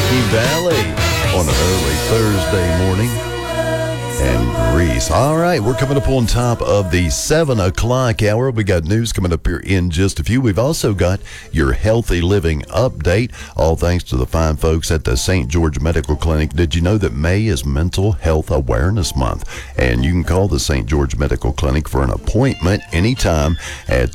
Rocky Valley on an early Thursday morning. And Grease. All right, we're coming up on top of the 7 o'clock hour. We got news coming up here in just a few. We've also got your healthy living update, all thanks to the fine folks at the St. George Medical Clinic. Did you know that May is Mental Health Awareness Month? And you can call the St. George Medical Clinic for an appointment anytime at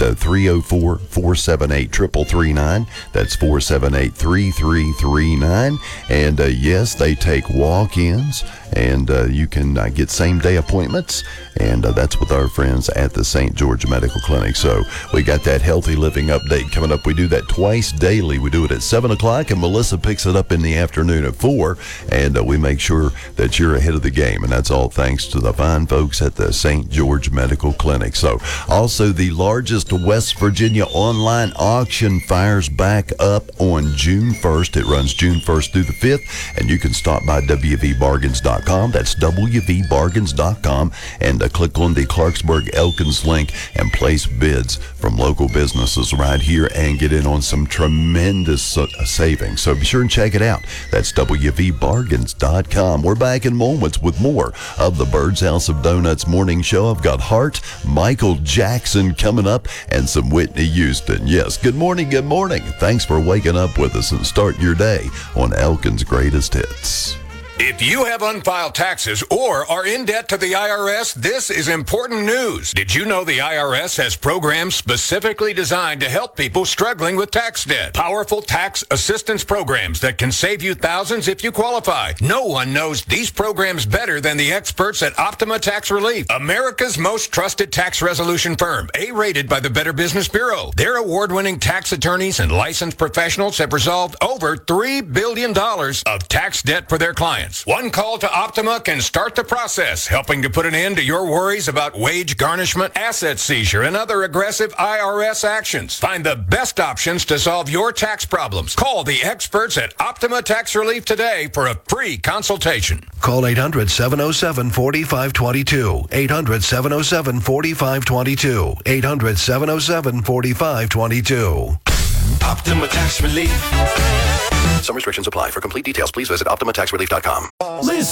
304-478-3339. That's 478-3339. And yes, they take walk-ins, and you can get same-day appointments, and that's with our friends at the St. George Medical Clinic. So we got that healthy living update coming up. We do that twice daily. We do it at 7 o'clock, and Melissa picks it up in the afternoon at 4, and we make sure that you're ahead of the game, and that's all thanks to the fine folks at the St. George Medical Clinic. So also the largest West Virginia online auction fires back up on June 1st. It runs June 1st through the 5th, and you can stop by wvbargains.com. That's wvbargains.com, and click on the Clarksburg Elkins link and place bids from local businesses right here and get in on some tremendous savings. So be sure and check it out. That's wvbargains.com. We're back in moments with more of the Bird's House of Donuts morning show. I've got Hart, Michael Jackson coming up, and some Whitney Houston. Yes, good morning, good morning. Thanks for waking up with us and start your day on Elkins' Greatest Hits. If you have unfiled taxes or are in debt to the IRS, this is important news. Did you know the IRS has programs specifically designed to help people struggling with tax debt? Powerful tax assistance programs that can save you thousands if you qualify. No one knows these programs better than the experts at Optima Tax Relief, America's most trusted tax resolution firm, A-rated by the Better Business Bureau. Their award-winning tax attorneys and licensed professionals have resolved over $3 billion of tax debt for their clients. One call to Optima can start the process, helping to put an end to your worries about wage garnishment, asset seizure, and other aggressive IRS actions. Find the best options to solve your tax problems. Call the experts at Optima Tax Relief today for a free consultation. Call 800-707-4522. 800-707-4522. 800-707-4522. Optima Tax Relief. Some restrictions apply. For complete details, please visit OptimaTaxRelief.com. Listen.